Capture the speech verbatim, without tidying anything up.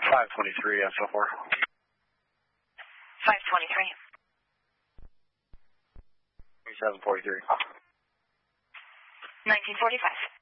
five twenty-three, S L four. five twenty-three. seven forty-three. nineteen forty-five.